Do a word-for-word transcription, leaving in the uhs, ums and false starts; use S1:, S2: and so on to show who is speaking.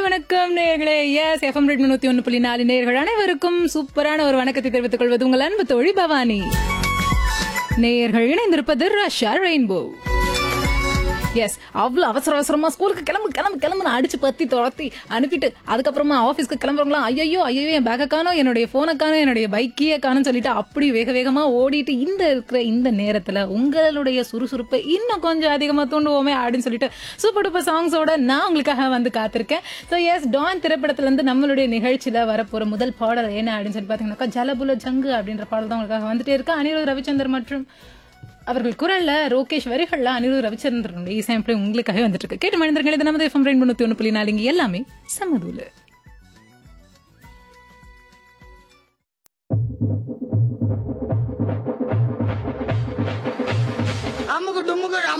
S1: வணக்கம் நேயர்களே. S FM red நூத்தி ஒன்னு புள்ளி நாலு நேயர்கள் அனைவருக்கும் சூப்பரான ஒரு வணக்கத்தை தெரிவித்துக் கொள்வது உங்கள் அன்பு தோழி பவானி. நேயர்கள் இணைந்திருப்பது ரஷ்யா ரெயின்போ. எஸ் அவ்வளவு அவசர அவசரமா ஸ்கூலுக்கு கிளம்பு கிளம்பு கிளம்புன்னு அடிச்சு பத்தி துரத்தி அனுப்பிட்டு அதுக்கப்புறமா ஆஃபீஸ்க்கு கிளம்புறவங்களாம் ஐயோ ஐயோ என் பேக்கை காணோம், என்னுடைய போனை காணோம், என்னுடைய பைக்கையே காணும்னு சொல்லிட்டு அப்படி வேக வேகமா ஓடிட்டு இந்த இருக்கிற இந்த நேரத்துல உங்களுடைய சுறுசுறுப்பை இன்னும் கொஞ்சம் அதிகமா தூண்டுவோமே அப்படின்னு சொல்லிட்டு சூப்பர் டூப்பர் சாங்ஸோட நான் உங்களுக்காக வந்து காத்திருக்கேன். ஸோ எஸ் டான் திரைப்படத்துல இருந்து நம்மளுடைய நிகழ்ச்சியில வரப்போற முதல் பாடல் என்ன அப்படின்னு சொல்லி பாத்தீங்கன்னாக்கா ஜலபுல ஜங்கு அப்படின்ற பாடல் தான் உங்களுக்காக வந்துட்டே இருக்கு. அனிருத் ரவிச்சந்தர் மற்றும் அவர்கள் குரல்ல ரோகேஷ் வரிகள்ல அனிருத் ரவிச்சந்திரனுடைய இசையமைப்பு உங்களுக்காக வந்துட்டு இருக்கு. கேட்டு மனிதர்கள் இது நமது எஃப்எம் ரெண்டு நூத்தி ஒன்னு புள்ளி நாலு இங்க எல்லாமே சமதூல.
S2: அமுக்கு டுமுக்கு